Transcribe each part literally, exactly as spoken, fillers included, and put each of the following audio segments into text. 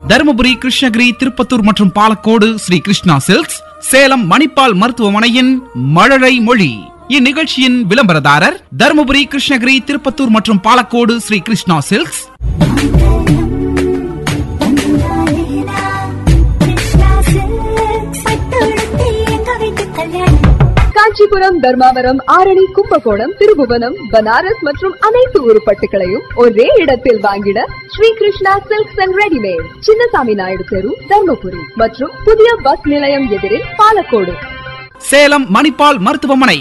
தருமபுரி, கிருஷ்ணகிரி, திருப்பத்தூர் மற்றும் பாலக்கோடு ஸ்ரீ கிருஷ்ணா சில்க்ஸ், சேலம் மணிப்பால் மருத்துவமனையின் மழலை மொழி. இந்நிகழ்ச்சியின் விளம்பரதாரர் தருமபுரி, கிருஷ்ணகிரி, திருப்பத்தூர் மற்றும் பாலக்கோடு ஸ்ரீ கிருஷ்ணா சில்க்ஸ். காஞ்சிபுரம், தர்மாவரம், ஆரணி, கும்பகோணம், திருபுவனம், பனாரஸ் மற்றும் அனைத்து உருப்பட்டுகளையும் ஒரே இடத்தில் வாங்கிட Sri Krishna silks and readymade, Chinnasamy Naidu தெரு, தர்மபுரி மற்றும் புதிய பஸ் நிலையம் எதிரில் பாலக்கோடு. சேலம் மணிப்பால் மருத்துவமனை.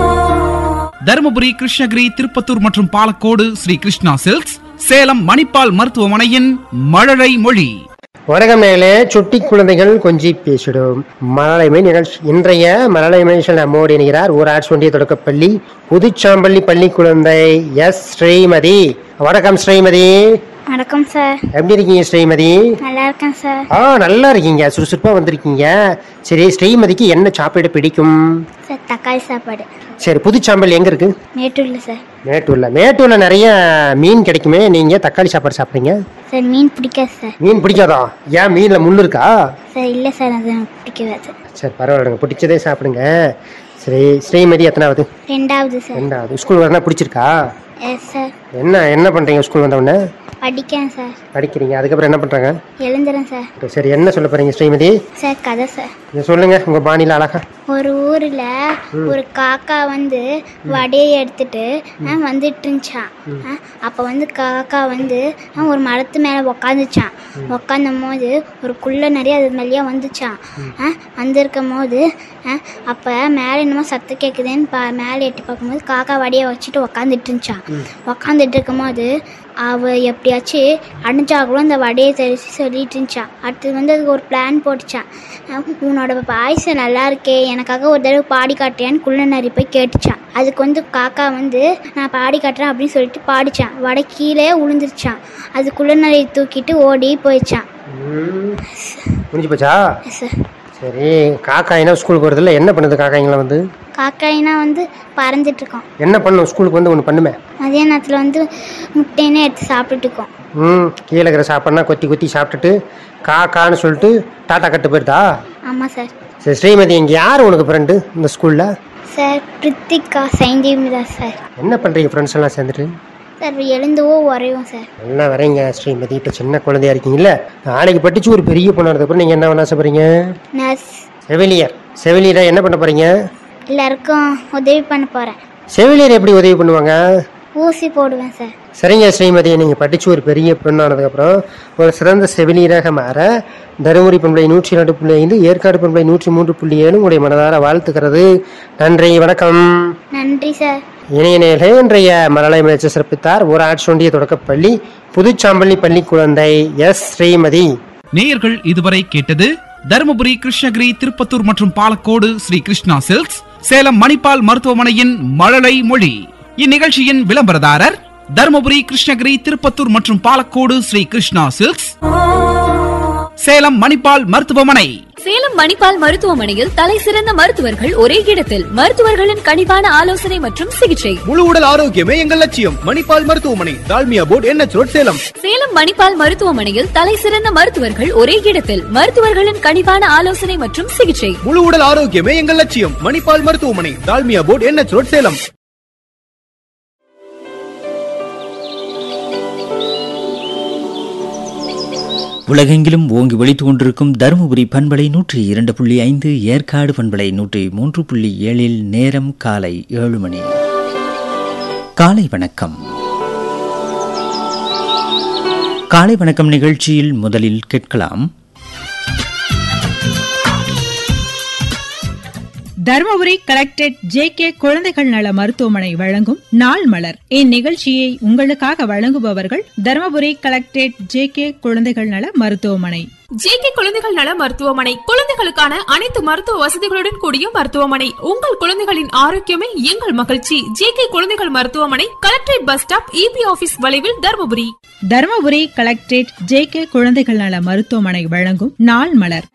தருமபுரி, கிருஷ்ணகிரி, திருப்பத்தூர் மற்றும் பாலக்கோடு ஸ்ரீ கிருஷ்ணா சில்க்ஸ், சேலம் மணிப்பால் மருத்துவமனையின் மழலை மொழி. உலகமேலே சுட்டி குழந்தைகள் கொஞ்சி பேசிடும் மழலைமை நிகழ்ச்சி. இன்றைய மழலைமை நிகழ்ச்சியில் நம்மோடு இணைகிறார் ஊராட்சி ஒன்றிய தொடக்கப்பள்ளி புதுச்சாம்பள்ளி பள்ளி குழந்தை எஸ் ஸ்ரீமதி. வணக்கம் ஸ்ரீமதி. வணக்கம் சார். எப்படி இருக்கீங்க ஸ்ரீமதி? நல்லா இருக்கேன் சார். ஆ நல்லா இருக்கீங்க, சுறுசுறுப்பா வந்திருக்கீங்க. சரி, ஸ்ரீமதிக்கு என்ன சாப்பாடு பிடிக்கும்? சார் தக்காளி சாப்பாடு. சரி, புதுச்சாம்பள்ளி எங்க இருக்கு? மேட்டூர்ல சார். மேட்டூர்ல. மேட்டூர்ல நிறைய மீன் கிடைக்குமே, நீங்க தக்காளி சாப்பாடு சாப்பிடுறீங்க? சார் மீன் பிடிக்காது சார். மீன் பிடிக்காதா? ஏன், மீன்ல முள்ளு இருக்கா? சார் இல்ல சார், அது பிடிக்காது. சரி பரவாயில்ல, பிடிச்சதே சாப்பிடுங்க. சரி, ஸ்ரீமதி எத்தனாவது? ரெண்டாவது சார். ரெண்டாவது. ஸ்கூல் வரனா பிடிச்சிருக்கா? Yes sir. என்ன என்ன பண்றீங்க ஸ்கூல் வந்த உடனே? படிக்கிறேன் சார். படிக்கிறீங்க, அதுக்கப்புறம் என்ன பண்றாங்க? எழுந்துறேன் சார். சரி, என்ன சொல்ல போறீங்க ஸ்ரீமதி? சார் கதை சார். சொல்லுங்க உங்க பாணியில அழகா. ஒரு ஊர்ல ஒரு காக்கா வந்து வடையை எடுத்துட்டு வந்துட்டு இருந்துச்சான். அப்ப வந்து காக்கா வந்து ஒரு மரத்து மேல உக்காந்துச்சான். உக்காந்தும் போது ஒரு குள்ள நிறைய அது மேலேயே வந்துச்சான். வந்திருக்கும் போது அப்ப மேல என்னமோ சத்தம் கேட்குதுன்னு பா மேலே எட்டி பார்க்கும்போது காக்கா வடையை வச்சுட்டு உக்காந்துட்டு இருந்துச்சான். உக்காந்துட்டு இருக்கும் போது அவ எப்படியாச்சும் அணிஞ்சாக்கூட அந்த வடையை தெரிச்சு சொல்லிட்டு இருந்துச்சான். அடுத்தது வந்து அதுக்கு ஒரு பிளான் போட்டுச்சான். உன்னோட வாய்ஸ் நல்லா இருக்கே, எனக்காக ஒரு தடவை பாடி காட்டுறியான்னு குள்ள நரி போய் கேட்டுச்சான். அதுக்கு வந்து காக்கா வந்து நான் பாடி காட்டுறேன் அப்படின்னு சொல்லிட்டு பாடிச்சான். வடை கீழே விழுந்துருச்சான். அது குள்ள நரி தூக்கிட்டு ஓடி போயிடுச்சான். முடிஞ்சு போச்சா? சார். சரி, காக்காயினா ஸ்கூலுக்கு வருதுல்ல, என்ன பண்ணுது காக்காய்ங்களாம் வந்து? காக்காயினா வந்து பறந்துட்டு இருக்கோம். என்ன பண்ணும் ஸ்கூலுக்கு வந்து? ஒன்று பண்ணுமே, மதிய நேரத்தில் வந்து முட்டையினே எடுத்து சாப்பிட்டுட்டு இருக்கோம். ம் கீழே இருக்கிற சாப்பாடுனா கொத்தி கொத்தி சாப்பிட்டுட்டு காக்கான்னு சொல்லிட்டு டாட்டா கட்டு போயிருதா? ஆமாம் சார். சரி ஸ்ரீமதி, இங்கே யார் உனக்கு ஃப்ரெண்டு இந்த ஸ்கூலில்? Sir Prithika, சைந்திமிதா sir. என்ன பண்ணுறீங்க ஃப்ரெண்ட்ஸ் எல்லாம் சேர்ந்துட்டு? சார் எழுந்துவோ வரையும் சார். நல்லா வரைங்க ஸ்ரீமதி. இப்போ சின்ன குழந்தையா இருக்கீங்களா, நாளைக்கு படிச்சு ஒரு பெரிய பொண்ணானதுக்கப்புறம் நீங்கள் என்ன பண்ண ஆசைப்படுறீங்க? நர்ஸ். செவிலியர். செவிலியராக என்ன பண்ண போகிறீங்க? எல்லாருக்கும் உதவி பண்ண போகிறேன். செவிலியர் எப்படி உதவி பண்ணுவாங்க? ஊசி போடுவேன் சார். சரிங்க ஸ்ரீமதி, நீங்கள் படித்து ஒரு பெரிய பெண்ணானதுக்கப்புறம் ஒரு சிறந்த செவிலியராக மாற தருமபுரி பண்பலை நூற்றி இரண்டு புள்ளி ஐந்து, ஏற்காடு பண்பலை நூற்றி மூன்று புள்ளி ஏழு உங்களுடைய மனதார வாழ்த்துக்கிறது. நன்றி, வணக்கம். நன்றி சார். இணைய நேயர்களே, இன்றைய மழலை முயற்சி சிறப்பித்தார் ஊராட்சி ஒன்றிய தொடக்கப்பள்ளி புதுச்சாம்பள்ளி பள்ளி குழந்தை எஸ் ஸ்ரீமதி. நேயர்கள் இதுவரை கேட்டது தருமபுரி, கிருஷ்ணகிரி, திருப்பத்தூர் மற்றும் பாலக்கோடு ஸ்ரீ கிருஷ்ணா சில்க்ஸ், சேலம் மணிப்பால் மருத்துவமனையின் மழலை மொழி. இந்நிகழ்ச்சியின் விளம்பரதாரர் தருமபுரி, கிருஷ்ணகிரி, திருப்பத்தூர் மற்றும் பாலக்கோடு ஸ்ரீ கிருஷ்ணா சில்க்ஸ், சேலம் மணிப்பால் மருத்துவமனை. சேலம் மணிப்பால் மருத்துவமனையில் தலை சிறந்த மருத்துவர்கள் ஒரே இடத்தில், மருத்துவர்களின் கனிவான ஆலோசனை மற்றும் சிகிச்சை. முழு உடல் ஆரோக்கியமே எங்கள் லட்சியம். மணிப்பால் மருத்துவமனை, டால்மியா போர்டு, என் எச் ரோட், சேலம். சேலம் மணிப்பால் மருத்துவமனையில் தலை சிறந்த மருத்துவர்கள் ஒரே இடத்தில், மருத்துவர்களின் கனிவான ஆலோசனை மற்றும் சிகிச்சை. முழு உடல் ஆரோக்கியமே எங்கள் லட்சியம். மணிப்பால் மருத்துவமனை, டால்மியா போர்டு, என் எச் ரோட், சேலம். உலகெங்கிலும் ஓங்கி ஒலித்து கொண்டிருக்கும் தருமபுரி பண்பலை நூற்றி இரண்டு புள்ளி ஐந்து, ஏற்காடு பண்பலை நூற்றி மூன்று புள்ளி ஏழில் நேரம் காலை ஏழு மணி. காலை வணக்கம். காலை வணக்கம் நிகழ்ச்சியில் முதலில் கேட்கலாம் தருமபுரி கலெக்டரேட் ஜே கே குழந்தைகள் நல மருத்துவமனை வழங்கும் நாள் மலர். இந்நிகழ்ச்சியை உங்களுக்காக வழங்குபவர்கள் தருமபுரி கலெக்டரேட் ஜே கே குழந்தைகள் நல மருத்துவமனை. ஜே கே குழந்தைகள் நல மருத்துவமனை குழந்தைகளுக்கான அனைத்து மருத்துவ வசதிகளுடன் கூடிய மருத்துவமனை. உங்கள் குழந்தைகளின் ஆரோக்கியமே எங்கள் மகிழ்ச்சி. ஜே கே குழந்தைகள் மருத்துவமனை, collectorate bus stop, EB office வளைவில், Dharmapuri. Dharmapuri collectorate J K குழந்தைகள் நல மருத்துவமனை வழங்கும் நாள் மலர்.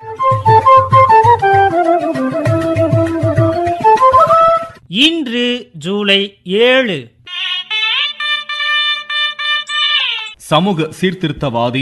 இன்று ஜூலை ஏழு. சமூக சீர்திருத்தவாதி